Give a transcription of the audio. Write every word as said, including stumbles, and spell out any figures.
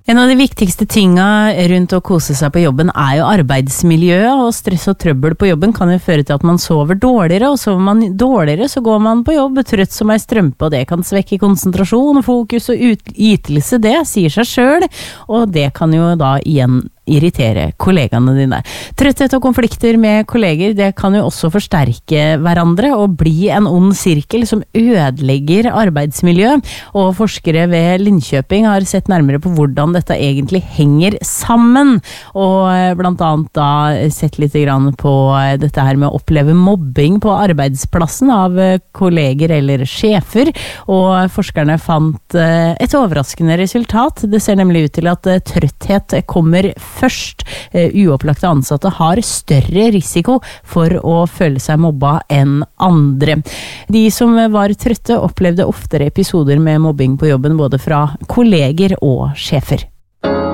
En av de viktigste tinga rundt å kose seg på jobben er jo arbeidsmiljøet, og stress og trøbbel på jobben kan jo føre til at man sover dårligere, og sover man dårligere så går man på jobb trøtt som ei strømpe, og det kan svekke konsentrasjon, fokus og ytelse, det sier seg selv, og det kan jo da igjen irritere kollegaene dine. Trøtthet og konflikter med kolleger, det kan jo også forsterke hverandre og bli en ond sirkel som ødelegger arbeidsmiljø, og forskere ved Linköping har sett nærmere på hvordan dette egentlig henger sammen, og blant annet da sett litt grann på dette her med å oppleve mobbing på arbeidsplassen av kolleger eller sjefer, og forskerne fant et overraskende resultat. Det ser nemlig ut til at trøtthet kommer først. Uopplagte ansatte har større risiko for å føle seg mobba enn andre. De som var trøtte opplevde oftere episoder med mobbing på jobben, både fra kolleger og sjefer.